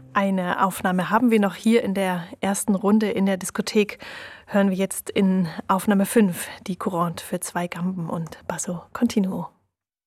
Eine Aufnahme haben wir noch hier in der ersten Runde in der Diskothek. Hören wir jetzt in Aufnahme 5 die Courante für 2 Gamben und Basso Continuo.